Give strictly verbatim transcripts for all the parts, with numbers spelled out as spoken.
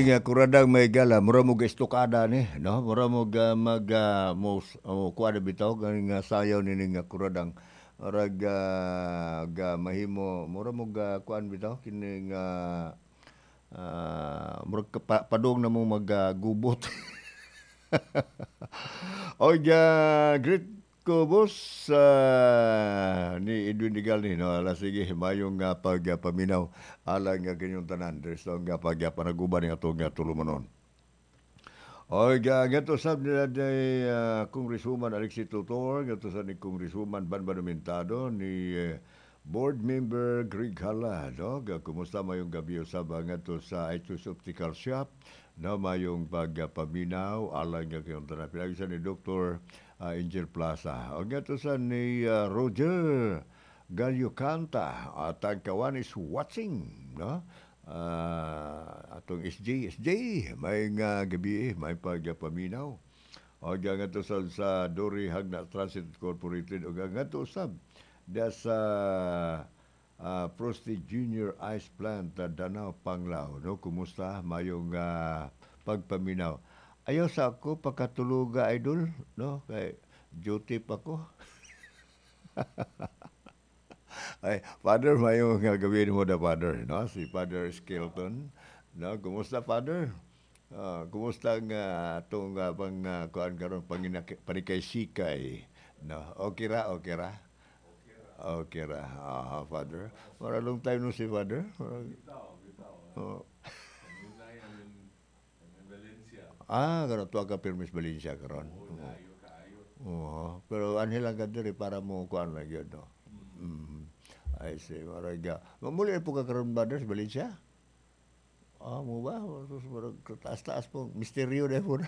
nga kuradang may gala, mura mo ga estokada ni, no? Mura mo ga mag uh, mo uh, kuha bitaw ganing nga sayaw ni nga kuradang rag uh, ga mahimo mura mo ga kuan bitaw kini nga uh, mura ka pa, padung na mo magagubot. O ga great ko boss uh, ni Edwin Digal ni no ala sige mayong nga pag uh, paminaw alang nga kanyang tanan there's no nga pag uh, panaguban nga to nga tulumanon. O ga gato sab nila day uh, Congresswoman Alexis Tutor gato sa ni Congresswoman Ban Banumentado ni uh, Board Member Greg Hala, no? Kumusta mayong gabi usab nga to sa Itus Optical Shop na mayong pagpaminaw alang nga kayong tanan. Pinag-isa ni Doctor uh, Angel Plaza. O nga to sa ni uh, Roger Gallo Canta at ang kawan is watching, no? Uh, atong S J, S J, may nga gabi, may pagpaminaw. O nga to sa, sa Dory Hagna Transit Corporated. O nga to sab da sa uh, Prosty Junior Ice Plant uh, Danau Panglao, no? Kumusta mayong uh, pagpaminaw? Ayaw sa ako pagkatuluga idol, no? Kay duty pa ko. Ay, Father, mayong uh, gawin mo da Father, no? Si Father Skeleton, no? Kumusta Father? Uh, kumusta nga itong uh, pang uh, kuan karon panikay sikay, no? Okay ra, okay ra. Okay ra, ah, Father. For a long time no si Father. Bitaw, bitaw. Oh. Munay amin amin Valencia. Ah, karon tuwa ka permis Valencia karon. Oo, layo kaayo. Oo. Pero anhil lang ka diri para mo kuan lang yun, no? Mm. I see, maraga. Mamuli po ka karon Father sa Valencia? Ah, mo ba? Sus, marag taas-taas po. Misteryo na po.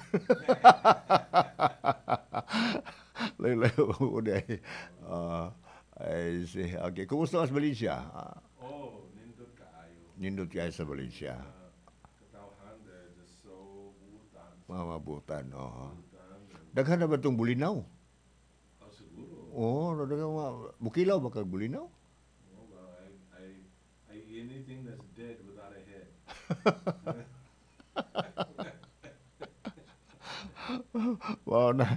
Layo-layo po na eh. Ah, I see. Okay. Kumusta mas Valencia? Ah, Oh, nindot kaayo. nindot kayo sa Valencia. Uh, katawhan de just so butan. Mga mabutan. Oh. Butan. Daghan na ba itong bulinaw? Oh, siguro. Oo, oh, daghan mga... Bukilaw ba kag bulinaw? Oh, well, I, I, I, anything that's dead without a head. Wow na.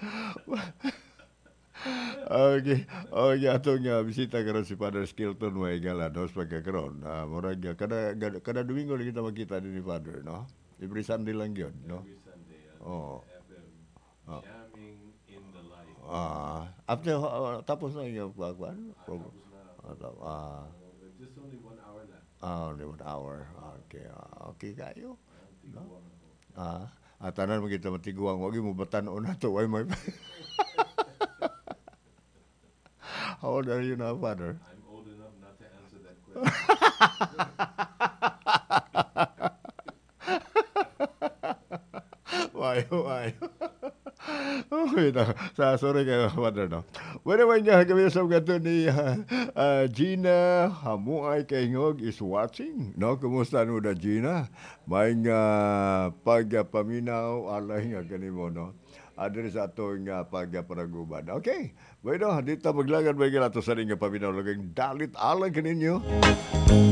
Okay. Okay, atong uh, bisita karon si Father Skeleton way gala dos pagkakaron. Ah, murag uh, kada kada, kada Domingo lang kita makita din ni Father, no? Every Sunday lang 'yon, no? Every Sunday on Oh. F M. Oh. Jamming in the light. Ah, after uh, tapos na yung pagkuan. Ah, tapos na. Ah, tap- ah, Oh, just only one hour left. ah, only one hour. Okay. ah, okay kayo. Ah, tiguan ako. Ah, at tanan mo kita matiguang wag mo batan-on na to. Why my How old are you now, Father? I'm old enough not to answer that question. Why, why? Okay na. Sa sorry kayo, Father, no? Well, naman niya, kami sa gato ni uh, uh, Gina Hamuay Kaingog is watching. No? Kumusta mo na, Gina? May nga pagpaminaw, alay nga ganimo, no? Adres sa atong uh, pagparaguban. Okay. Bueno, dito maglagan may galato sa rin nga paminaw. Laging dalit alang kaninyo.